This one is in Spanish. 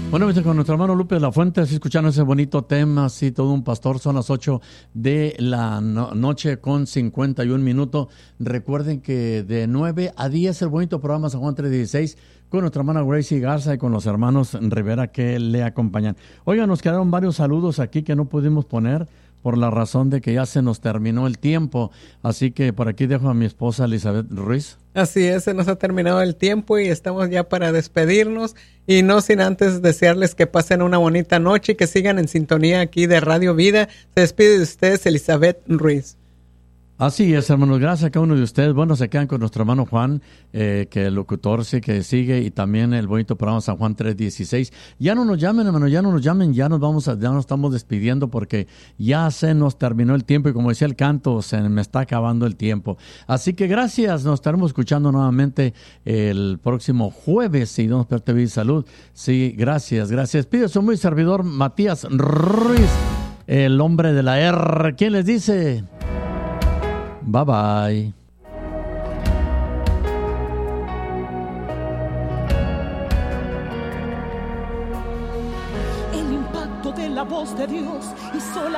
Bueno, con nuestro hermano Lupe de la Fuente, así escuchando ese bonito tema, así todo un pastor, son las 8 de la noche con 51 minutos. Recuerden que de 9 a 10 el bonito programa San Juan 316 con nuestra hermana Gracie Garza y con los hermanos Rivera que le acompañan. Oiga, nos quedaron varios saludos aquí que no pudimos poner por la razón de que ya se nos terminó el tiempo. Así que por aquí dejo a mi esposa Elizabeth Ruiz. Así es, se nos ha terminado el tiempo y estamos ya para despedirnos. Y no sin antes desearles que pasen una bonita noche y que sigan en sintonía aquí de Radio Vida. Se despide de ustedes Elizabeth Ruiz. Así es, hermanos, gracias a cada uno de ustedes. Bueno, se quedan con nuestro hermano Juan, que el locutor sí que sigue, y también el bonito programa San Juan 316. Ya no nos llamen, hermano, ya no nos llamen, ya nos estamos despidiendo porque ya se nos terminó el tiempo y como decía el canto, se me está acabando el tiempo. Así que gracias, nos estaremos escuchando nuevamente el próximo jueves, si Dios nos permite salud. Sí, gracias. Pide su muy servidor Matías Ruiz, el hombre de la R. ¿Quién les dice? Bye bye. El impacto de la voz de Dios hizo la